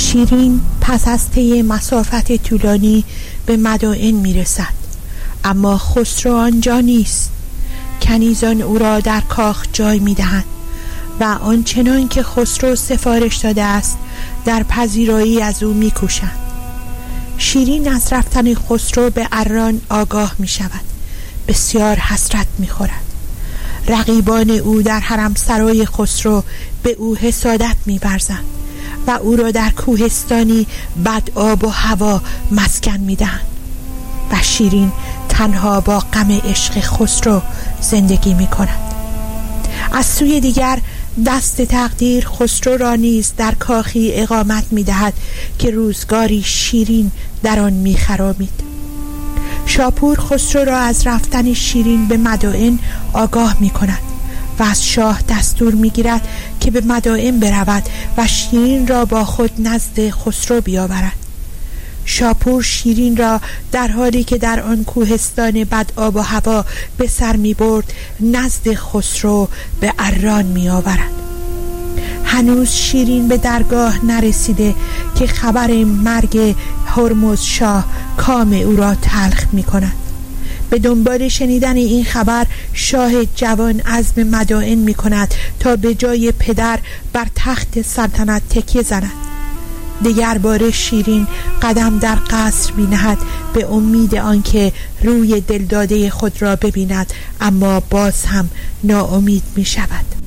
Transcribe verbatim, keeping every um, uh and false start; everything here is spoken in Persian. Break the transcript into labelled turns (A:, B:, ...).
A: شیرین پس از طی مسافت طولانی به مدائن میرسد، اما خسرو آنجا نیست. کنیزان او را در کاخ جای میدهند و آنچنان که خسرو سفارش داده است در پذیرایی از او میکوشند. شیرین از رفتن خسرو به اران آگاه می شود. بسیار حسرت می خورد. رقیبان او در حرم سرای خسرو به او حسادت می ورزند و او را در کوهستانی بد آب و هوا مسکن می دهند و شیرین تنها با غم عشق خسرو زندگی می کند. از سوی دیگر دست تقدیر خسرو را نیز در کاخی اقامت می دهد که روزگاری شیرین در آن می خرامید. شاپور خسرو را از رفتن شیرین به مدائن آگاه می کند و از شاه دستور می گیرد که به مدائن برود و شیرین را با خود نزد خسرو بیاورد. شاپور شیرین را در حالی که در آن کوهستان بد آب و هوا به سر می برد نزد خسرو به اران می آورد. هنوز شیرین به درگاه نرسیده که خبر مرگ هرمز شاه کام او را تلخ می کند. به دنبال شنیدن این خبر شاه جوان عزم مدائن می کند تا به جای پدر بر تخت سلطنت تکیه زند. دیگر باره شیرین قدم در قصر می نهد به امید آنکه روی دلداده خود را ببیند، اما باز هم ناامید می شود.